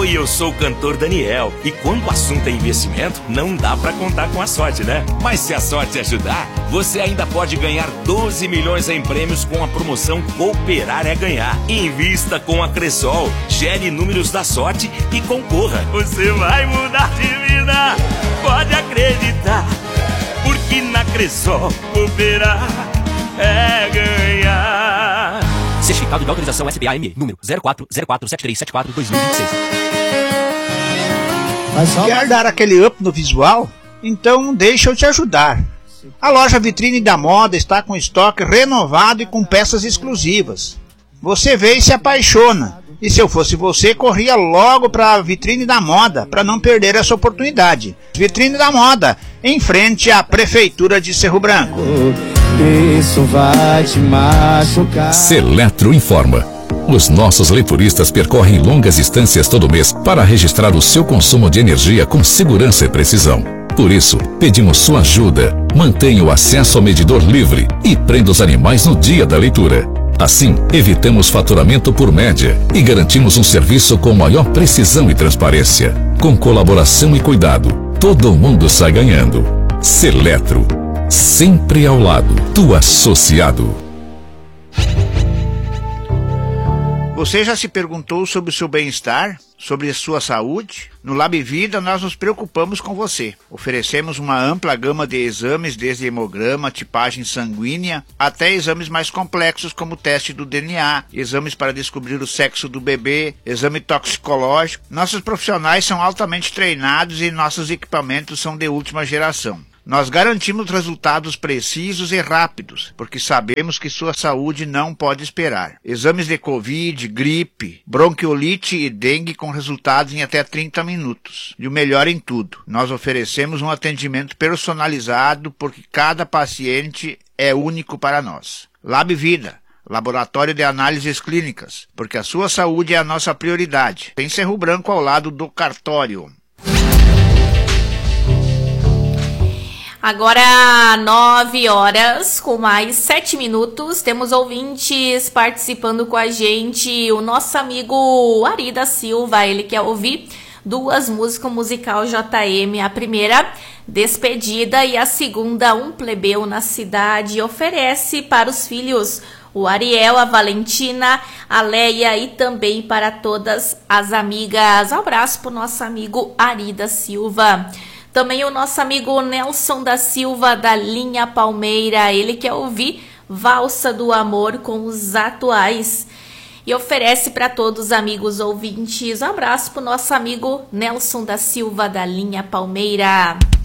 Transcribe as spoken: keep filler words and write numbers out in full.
Oi, eu sou o cantor Daniel. E quando o assunto é investimento, não dá pra contar com a sorte, né? Mas se a sorte ajudar, você ainda pode ganhar doze milhões em prêmios com a promoção Cooperar é Ganhar. Invista com a Cressol, gere números da sorte e concorra. Você vai mudar de vida, pode acreditar. Porque na Cressol, cooperar é ganhar. Certificado de autorização S B A M, número zero quatro zero quatro sete três sete quatro dois mil e vinte e seis. Quer dar aquele up no visual? Então deixa eu te ajudar. A loja Vitrine da Moda está com estoque renovado e com peças exclusivas. Você vê e se apaixona. E se eu fosse você, corria logo para a Vitrine da Moda, para não perder essa oportunidade. Vitrine da Moda, em frente à Prefeitura de Cerro Branco. Isso vai te machucar. Seletro informa. Os nossos leituristas percorrem longas distâncias todo mês para registrar o seu consumo de energia com segurança e precisão. Por isso, pedimos sua ajuda. Mantenha o acesso ao medidor livre e prenda os animais no dia da leitura. Assim, evitamos faturamento por média e garantimos um serviço com maior precisão e transparência. Com colaboração e cuidado, todo mundo sai ganhando. Seletro, sempre ao lado do associado. Você já se perguntou sobre o seu bem-estar? Sobre a sua saúde? No Lab Vida nós nos preocupamos com você. Oferecemos uma ampla gama de exames, desde hemograma, tipagem sanguínea, até exames mais complexos como o teste do D N A, exames para descobrir o sexo do bebê, exame toxicológico. Nossos profissionais são altamente treinados e nossos equipamentos são de última geração. Nós garantimos resultados precisos e rápidos, porque sabemos que sua saúde não pode esperar. Exames de Covid, gripe, bronquiolite e dengue com resultados em até trinta minutos. E o melhor em tudo, nós oferecemos um atendimento personalizado, porque cada paciente é único para nós. Lab Vida, Laboratório de Análises Clínicas, porque a sua saúde é a nossa prioridade. Tem Cerro Branco ao lado do cartório. Agora, nove horas, com mais sete minutos, temos ouvintes participando com a gente. O nosso amigo Ari da Silva, ele quer ouvir duas músicas musical J M. A primeira, Despedida, e a segunda, Um Plebeu na Cidade. Oferece para os filhos o Ariel, a Valentina, a Leia e também para todas as amigas. Um abraço para o nosso amigo Ari da Silva. Também o nosso amigo Nelson da Silva, da linha Palmeira, ele quer ouvir Valsa do Amor com os Atuais. E oferece para todos os amigos ouvintes. Um abraço para o nosso amigo Nelson da Silva, da linha Palmeira.